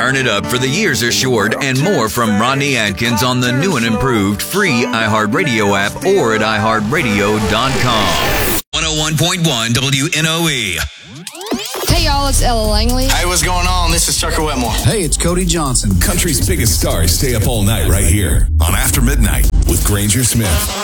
Turn it up for the years are short and more from Rodney Atkins on the new and improved free iHeartRadio app or at iHeartRadio.com. 101.1 WNOE. Hey, y'all, it's Ella Langley. Hey, what's going on? This is Tucker Wetmore. Hey, it's Cody Johnson. Country's biggest stars stay up all night right here on After Midnight with Granger Smith.